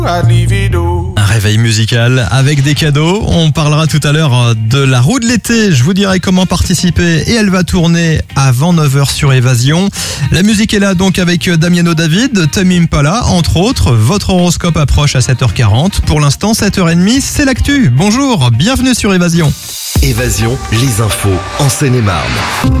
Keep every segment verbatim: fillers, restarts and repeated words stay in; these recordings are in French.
Un réveil musical avec des cadeaux. On parlera tout à l'heure de la roue de l'été. Je vous dirai comment participer et elle va tourner avant neuf heures sur Évasion. La musique est là donc avec Damiano David, Tame Impala, entre autres. Votre horoscope approche à sept heures quarante. Pour l'instant, sept heures trente, c'est l'actu. Bonjour, bienvenue sur Évasion. Évasion, les infos en Seine-et-Marne.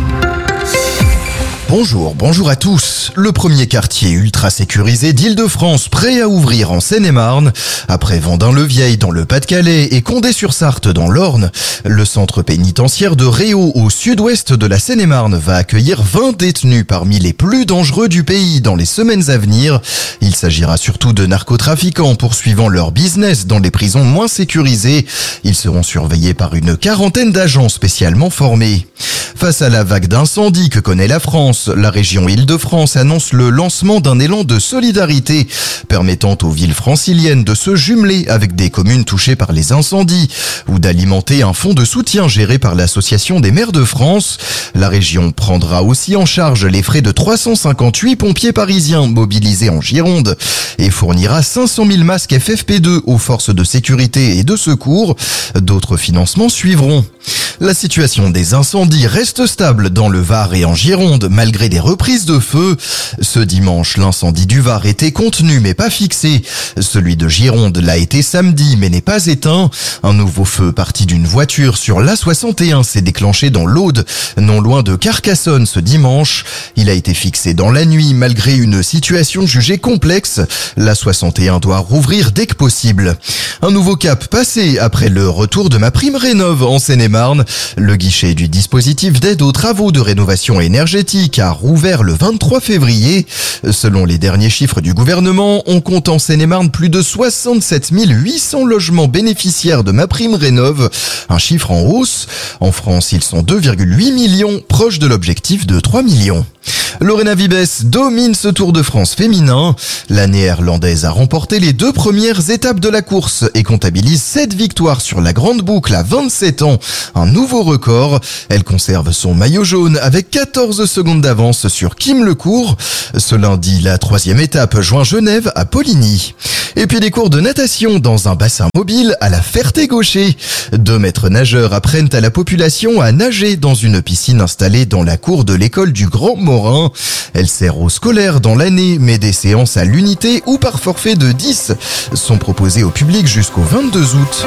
Bonjour, bonjour à tous. Le premier quartier ultra sécurisé d'Île-de-France prêt à ouvrir en Seine-et-Marne. Après Vendin-le-Vieil dans le Pas-de-Calais et Condé-sur-Sarthe dans l'Orne, le centre pénitentiaire de Réau au sud-ouest de la Seine-et-Marne va accueillir vingt détenus parmi les plus dangereux du pays dans les semaines à venir. Il s'agira surtout de narcotrafiquants poursuivant leur business dans les prisons moins sécurisées. Ils seront surveillés par une quarantaine d'agents spécialement formés. Face à la vague d'incendies que connaît la France, la région Île-de-France annonce le lancement d'un élan de solidarité permettant aux villes franciliennes de se jumeler avec des communes touchées par les incendies ou d'alimenter un fonds de soutien géré par l'Association des maires de France. La région prendra aussi en charge les frais de trois cent cinquante-huit pompiers parisiens mobilisés en Gironde et fournira cinq cent mille masques F F P deux aux forces de sécurité et de secours. D'autres financements suivront. La situation des incendies reste stable dans le Var et en Gironde malgré des reprises de feu. Ce dimanche, l'incendie du Var était contenu mais pas fixé. Celui de Gironde l'a été samedi mais n'est pas éteint. Un nouveau feu parti d'une voiture sur l'A soixante et un s'est déclenché dans l'Aude, non loin de Carcassonne ce dimanche. Il a été fixé dans la nuit malgré une situation jugée complexe. L'A soixante et un doit rouvrir dès que possible. Un nouveau cap passé après le retour de MaPrimeRénov' en Seine-et-Marne. Le guichet du dispositif d'aide aux travaux de rénovation énergétique a rouvert le vingt-trois février. Selon les derniers chiffres du gouvernement, on compte en Seine-et-Marne plus de soixante-sept mille huit cents logements bénéficiaires de MaPrimeRénov', un chiffre en hausse. En France, ils sont deux virgule huit millions, proches de l'objectif de trois millions. Lorena Wiebes domine ce Tour de France féminin. La néerlandaise a remporté les deux premières étapes de la course et comptabilise sept victoires sur la grande boucle à vingt-sept ans. Un nouveau record. Elle conserve son maillot jaune avec quatorze secondes d'avance sur Kim Lecourt. Ce lundi, la troisième étape joint Genève à Poligny. Et puis des cours de natation dans un bassin mobile à la Ferté-Gaucher. Deux maîtres nageurs apprennent à la population à nager dans une piscine installée dans la cour de l'école du Grand Morin. Elle sert aux scolaires dans l'année, mais des séances à l'unité ou par forfait de dix sont proposées au public jusqu'au vingt-deux août.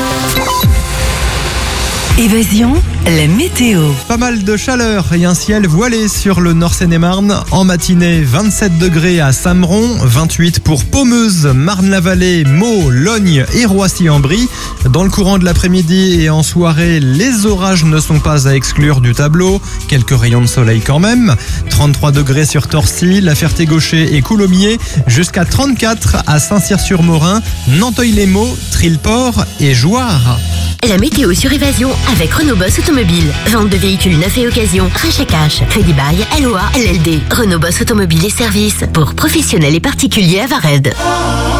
Évasion, la météo. Pas mal de chaleur et un ciel voilé sur le Nord Seine-et-Marne. En matinée, vingt-sept degrés à Sameron, vingt-huit pour Pommeuse, Marne-la-Vallée, Meaux, Logne et Roissy-en-Brie. Dans le courant de l'après-midi et en soirée, les orages ne sont pas à exclure du tableau. Quelques rayons de soleil quand même. trente-trois degrés sur Torcy, La Ferté-Gaucher et Coulommiers. Jusqu'à trente-quatre à Saint-Cyr-sur-Morin, Nanteuil-les-Maux, Trilleport et Jouarre. La météo sur Évasion avec Renault Boss Automobile. Vente de véhicules neufs et occasion, rachat cash, crédit bail, L O A, L L D. Renault Boss Automobile et services pour professionnels et particuliers à Vared.